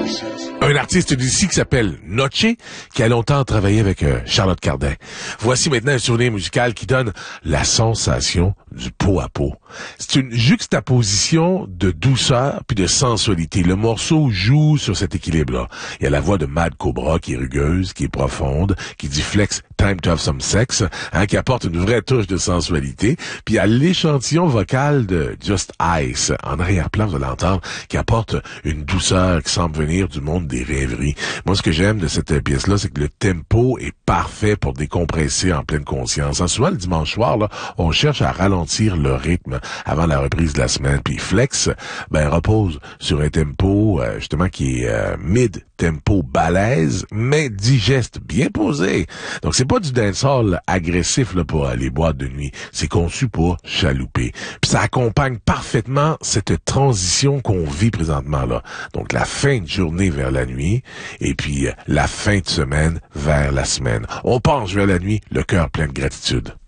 Un artiste d'ici qui s'appelle Noche, qui a longtemps travaillé avec Charlotte Cardin. Voici maintenant un souvenir musical qui donne la sensation du pot à pot. C'est une juxtaposition de douceur puis de sensualité. Le morceau joue sur cet équilibre-là. Il y a la voix de Mad Cobra qui est rugueuse, qui est profonde, qui dit flex time to have some sex, qui apporte une vraie touche de sensualité. Puis il y a l'échantillon vocal de Just Ice, en arrière-plan, vous allez entendre, qui apporte une douceur qui semble venir du monde des rêveries. Moi, ce que j'aime de cette pièce-là, c'est que le tempo est parfait pour décompresser en pleine conscience. Souvent, le dimanche soir, là, on cherche à ralentir le rythme avant la reprise de la semaine. Puis Flex, repose sur un tempo, justement, qui est mid-tempo balèze, mais digeste, bien posé. Donc, c'est pas du dancehall agressif là, pour les boîtes de nuit. C'est conçu pour chalouper. Puis ça accompagne parfaitement cette transition qu'on vit présentement là. Donc, la fin de journée vers la nuit et puis la fin de semaine vers la semaine. On pense vers la nuit, le cœur plein de gratitude.